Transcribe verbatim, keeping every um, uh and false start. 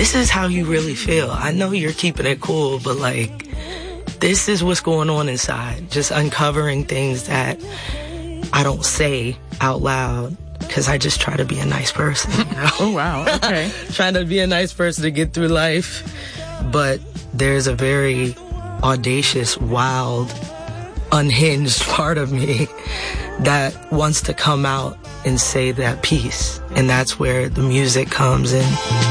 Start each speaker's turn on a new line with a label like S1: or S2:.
S1: this is how you really feel. I know you're keeping it cool, but like, this is what's going on inside. Just uncovering things that I don't say out loud because I just try to be a nice person. You know?
S2: Oh, wow. Okay.
S1: Trying to be a nice person to get through life. But there's a very audacious, wild, unhinged part of me that wants to come out and say that piece. And that's where the music comes in.